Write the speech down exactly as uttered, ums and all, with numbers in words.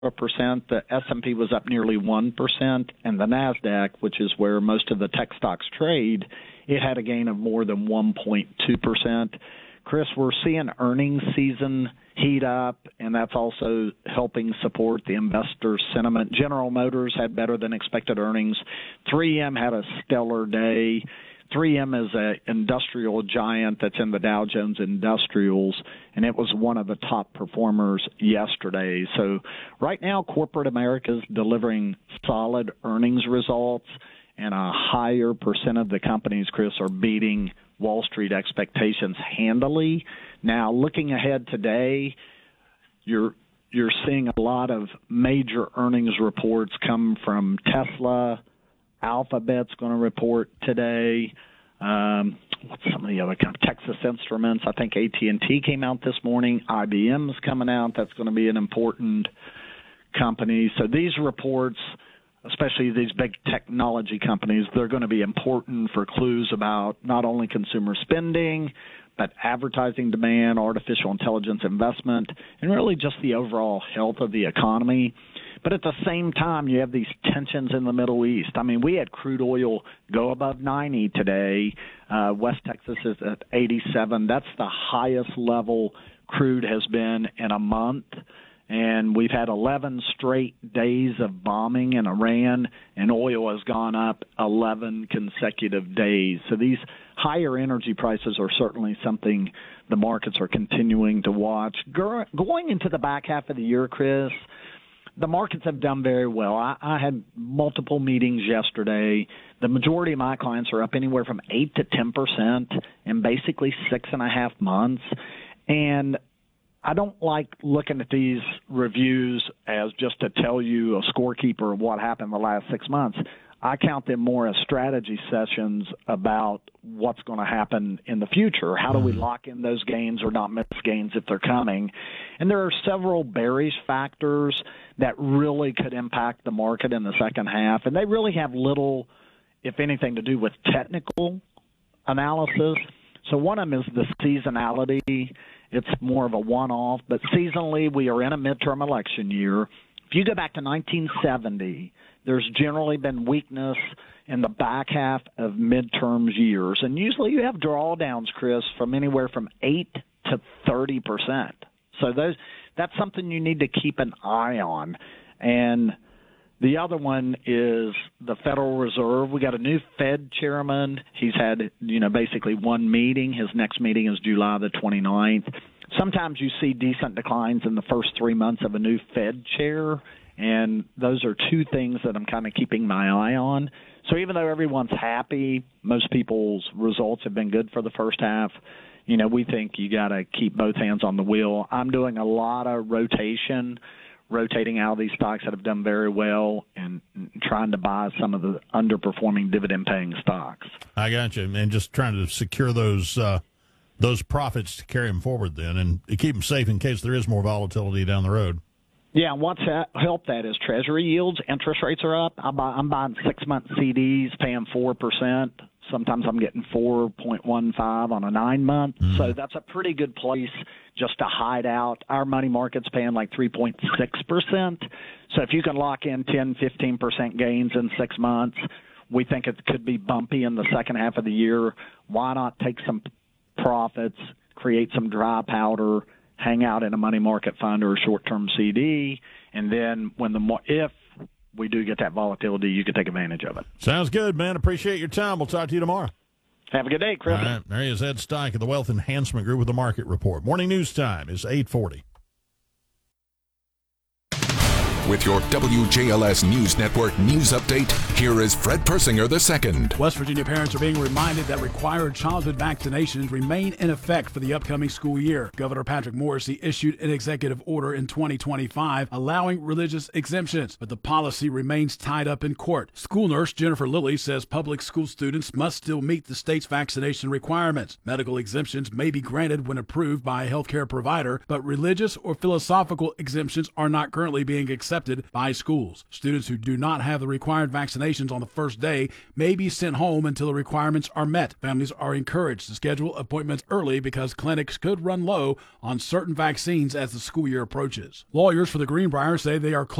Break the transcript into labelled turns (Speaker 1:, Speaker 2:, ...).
Speaker 1: a percent. The S and P was up nearly one percent, and the NASDAQ, which is where most of the tech stocks trade, it had a gain of more than one point two percent. Chris, we're seeing earnings season heat up, and that's also helping support the investor sentiment. General Motors had better than expected earnings. three M had a stellar day. three M is an industrial giant that's in the Dow Jones Industrials, and it was one of the top performers yesterday. So right now, corporate America is delivering solid earnings results, and a higher percent of the companies, Chris, are beating Wall Street expectations handily. Now, looking ahead today, you're you're seeing a lot of major earnings reports come from Tesla. Alphabet's going to report today. Um, what's some of the other companies? Texas Instruments. I think A T and T came out this morning. I B M's coming out. That's going to be an important company. So these reports, especially these big technology companies, they're going to be important for clues about not only consumer spending, but advertising demand, artificial intelligence investment, and really just the overall health of the economy. But at the same time, you have these tensions in the Middle East. I mean, we had crude oil go above ninety today. Uh, West Texas is at eighty-seven. That's the highest level crude has been in a month. And we've had eleven straight days of bombing in Iran, and oil has gone up eleven consecutive days. So these higher energy prices are certainly something the markets are continuing to watch. Going into the back half of the year, Chris, the markets have done very well. I, I had multiple meetings yesterday. The majority of my clients are up anywhere from eight to ten percent in basically six and a half months. And I don't like looking at these reviews as just to tell you a scorekeeper of what happened the last six months. I count them more as strategy sessions about what's going to happen in the future. How do we lock in those gains or not miss gains if they're coming? And there are several bearish factors that really could impact the market in the second half, and they really have little, if anything, to do with technical analysis. So one of them is the seasonality. It's more of a one-off, but seasonally we are in a midterm election year. If you go back to nineteen seventy, there's generally been weakness in the back half of midterms years, and usually you have drawdowns, Chris, from anywhere from eight to thirty percent. So those that's something you need to keep an eye on. And the other one is the Federal Reserve. We got a new Fed chairman. He's had, you know, basically one meeting. His next meeting is July the twenty-ninth. Sometimes you see decent declines in the first three months of a new Fed chair, and those are two things that I'm kind of keeping my eye on. So even though everyone's happy, most people's results have been good for the first half, you know, we think you got to keep both hands on the wheel. I'm doing a lot of rotation, rotating out of these stocks that have done very well and trying to buy some of the underperforming dividend-paying stocks.
Speaker 2: I got you, and just trying to secure those uh, those profits to carry them forward then and keep them safe in case there is more volatility down the road.
Speaker 1: Yeah, and what's helped that is Treasury yields. Interest rates are up. I'm, buy, I'm buying six-month C Ds, paying four percent. Sometimes I'm getting four point one five on a nine-month. Mm. So that's a pretty good place just to hide out. Our money market's paying like three point six percent. So if you can lock in ten, fifteen percent gains in six months, we think it could be bumpy in the second half of the year. Why not take some profits, create some dry powder, hang out in a money market fund or a short-term C D, and then when the if we do get that volatility, you can take advantage of it.
Speaker 2: Sounds good, man. Appreciate your time. We'll talk to you tomorrow.
Speaker 1: Have a good day, Chris.
Speaker 2: All right. There he is, Ed Steich of the Wealth Enhancement Group with the Market Report. Morning news time is eight forty.
Speaker 3: With your W J L S News Network news update, here is Fred Persinger the second.
Speaker 4: West Virginia parents are being reminded that required childhood vaccinations remain in effect for the upcoming school year. Governor Patrick Morrisey issued an executive order in twenty twenty-five allowing religious exemptions, but the policy remains tied up in court. School nurse Jennifer Lilly says public school students must still meet the state's vaccination requirements. Medical exemptions may be granted when approved by a healthcare provider, but religious or philosophical exemptions are not currently being accepted accepted by schools. Students who do not have the required vaccinations on the first day may be sent home until the requirements are met. Families are encouraged to schedule appointments early because clinics could run low on certain vaccines as the school year approaches. Lawyers for the Greenbrier say they are close